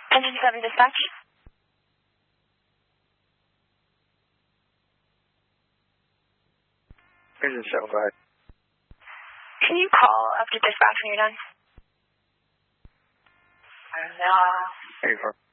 Engine 7 dispatch. Engine 7, go ahead. Can you call up to dispatch when you're done? There you go.